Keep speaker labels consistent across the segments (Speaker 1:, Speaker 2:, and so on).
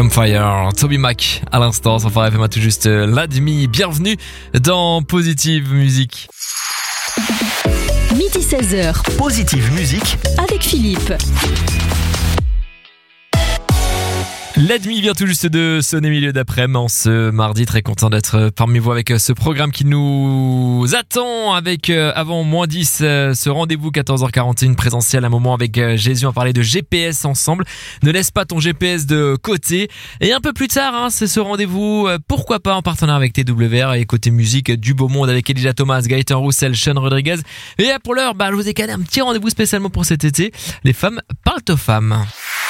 Speaker 1: Fire, Toby Mac à l'instant, sans faire FM tout juste l'admi. Bienvenue dans Positive Musique.
Speaker 2: Midi 16h.
Speaker 3: Positive Musique
Speaker 2: avec Philippe.
Speaker 1: L'admi vient tout juste de sonner milieu d'après-midi en ce mardi. Très content d'être parmi vous avec ce programme qui nous attend avec avant moins 10 ce rendez-vous 14h41 présentiel, un moment avec Jésus. On va parler de GPS ensemble. Ne laisse pas ton GPS de côté. Et un peu plus tard, c'est ce rendez-vous, pourquoi pas en partenariat avec TWR et côté musique du beau monde avec Elijah Thomas, Gaëtan Roussel, Sean Rodriguez. Et pour l'heure, je vous ai calé un petit rendez-vous spécialement pour cet été. Les femmes parlent aux femmes.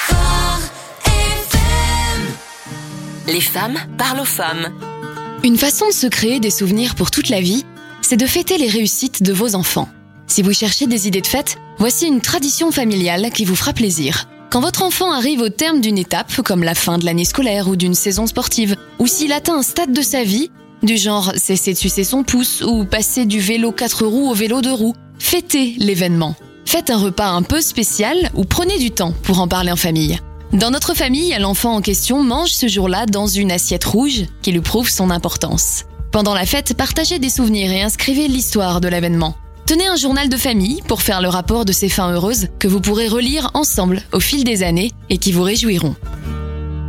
Speaker 4: Les femmes parlent aux femmes.
Speaker 5: Une façon de se créer des souvenirs pour toute la vie, c'est de fêter les réussites de vos enfants. Si vous cherchez des idées de fête, voici une tradition familiale qui vous fera plaisir. Quand votre enfant arrive au terme d'une étape, comme la fin de l'année scolaire ou d'une saison sportive, ou s'il atteint un stade de sa vie, du genre cesser de sucer son pouce ou passer du vélo 4 roues au vélo 2 roues, fêtez l'événement. Faites un repas un peu spécial ou prenez du temps pour en parler en famille. Dans notre famille, l'enfant en question mange ce jour-là dans une assiette rouge qui lui prouve son importance. Pendant la fête, partagez des souvenirs et inscrivez l'histoire de l'événement. Tenez un journal de famille pour faire le rapport de ces fins heureuses que vous pourrez relire ensemble au fil des années et qui vous réjouiront.